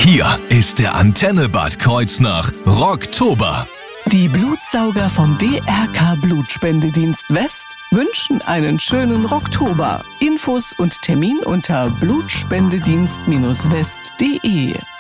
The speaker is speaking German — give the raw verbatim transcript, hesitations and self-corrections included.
Hier ist der Antenne Bad Kreuznach Rocktober. Die Blutsauger vom D R K Blutspendedienst West wünschen einen schönen Rocktober. Infos und Termin unter blutspendedienst Bindestrich west punkt de.